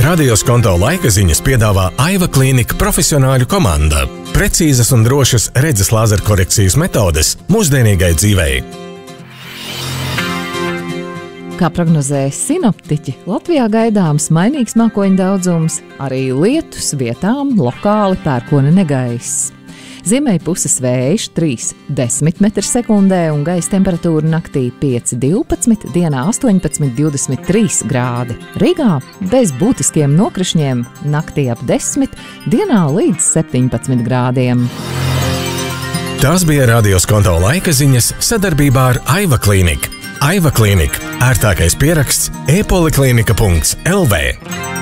Radio Skonto laika ziņas piedāvā Aiva Klīnika profesionāļu komanda. Precīzas un drošas redzes lāzerkorekcijas metodes mūsdienīgai dzīvei. Kā prognozēja sinoptiķi, Latvijā gaidāms mainīgs mākoņu daudzums, arī lietus vietām lokāli pērkona negaiss. Ziemeļu puses vējš 3–10 m/sekundē un gaisa temperatūra naktī 5–12, dienā 18–23 grādi. Rīgā bez būtiskiem nokrišņiem naktī ap 10, dienā līdz 17 grādiem. Tās bija Radio Skonto laika ziņas sadarbībā ar Aiva Klīniku. Aiva Klīnika – ērtākais pieraksts e-poliklinika.lv.